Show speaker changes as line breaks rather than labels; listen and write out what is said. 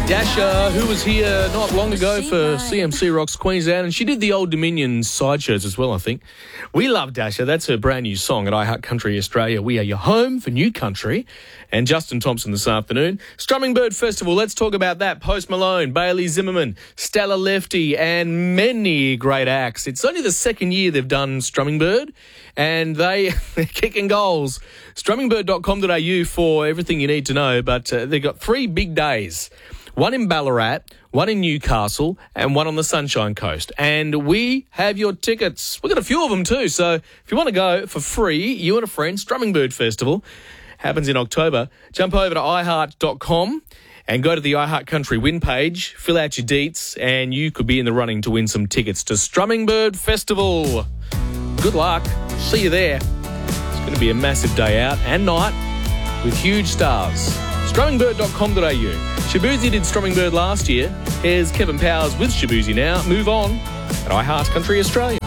Dasha, who was here not long ago for CMC Rocks Queensland, and she did the Old Dominion sideshows as well, I think. We love Dasha. That's her brand new song at iHeart Country Australia. We are your home for new country. And Justin Thompson this afternoon. Strumming Bird Festival, let's talk about that. Post Malone, Bailey Zimmerman, Stella Lefty, and many great acts. It's only the second year they've done Strumming Bird, and they're kicking goals. Strummingbird.com.au for everything you need to know, but they've got 3 big days. One in Ballarat, one in Newcastle, and one on the Sunshine Coast. And we have your tickets. We've got a few of them too, so if you want to go for free, you and a friend, Strumming Bird Festival, happens in October. Jump over to iHeart.com and go to the iHeart Country win page, fill out your deets, and you could be in the running to win some tickets to Strumming Bird Festival. Good luck. See you there. It's going to be a massive day out and night with huge stars. Strummingbird.com.au. Shabuzi did Strumming Bird last year. Here's Kevin Powers with Shabuzi now. Move on at iHeart Country Australia.